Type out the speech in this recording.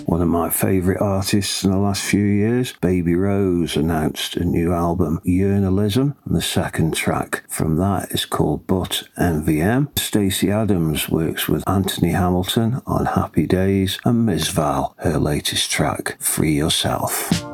One of my favourite artists in the last few years, Baby Rose, announced a new album, Yearnalism, and the second track from that is called But MVM. Stacey Adams works with Anthony Hamilton on Happy Days, and Ms. Val, her latest track, Free Yourself.